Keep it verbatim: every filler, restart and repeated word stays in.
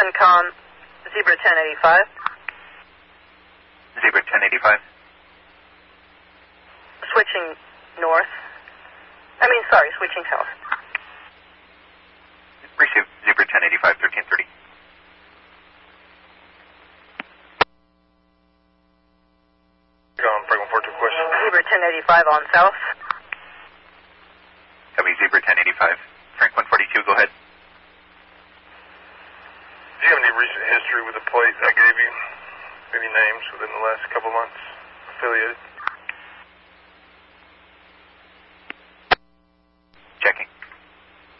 Sencon, Zebra ten eighty-five. Zebra ten eighty-five. Switching north. I mean, sorry, switching south. Receive Zebra ten eighty-five, thirteen thirty. Gone, Frank one four two question. Zebra ten eighty-five on south. Copy, Zebra ten eighty-five. Frank one forty-two, go ahead. Do you have any recent history with the plate I gave you? Any names within the last couple months affiliated?